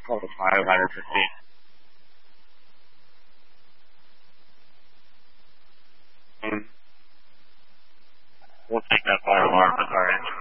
call the fire ladder for me. We'll take that fire alarm, but alright.